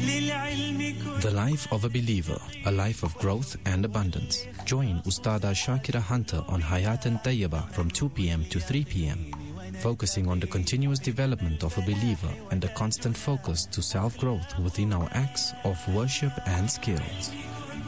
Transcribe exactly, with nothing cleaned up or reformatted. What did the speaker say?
The life of a believer, a life of growth and abundance. Join Ustada Shakira Hunter on Hayat and Tayyaba from two p.m. to three p.m. focusing on the continuous development of a believer and a constant focus to self-growth within our acts of worship and skills.